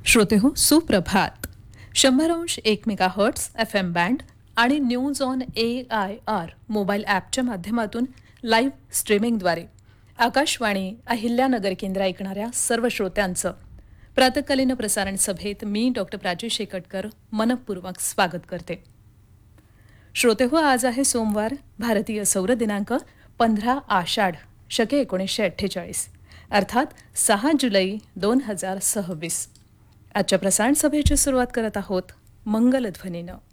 श्रोते हो सुप्रभात 100.1 मेगाहर्ट्स FM बँड आणि न्यूज ऑन AIR मोबाईल ॲपच्या माध्यमातून लाईव्ह स्ट्रीमिंगद्वारे आकाशवाणी अहिल्यानगर केंद्र ऐकणाऱ्या सर्व श्रोत्यांचं प्रातकालीन प्रसारण सभेत मी डॉक्टर प्राची शेकटकर मनपूर्वक स्वागत करते. श्रोते हो, आज आहे सोमवार, भारतीय सौर दिनांक 15 आषाढ शके 1948 अर्थात 6 जुलै 2026. आजच्या प्रसारण सभेची सुरुवात करत आहोत मंगलध्वनीनं.